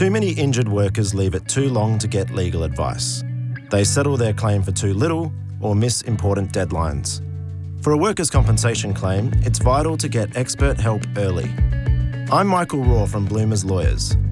Too many injured workers leave it too long to get legal advice. They settle their claim for too little or miss important deadlines. For a workers' compensation claim, it's vital to get expert help early. I'm Michael Raw from Bloomers Lawyers.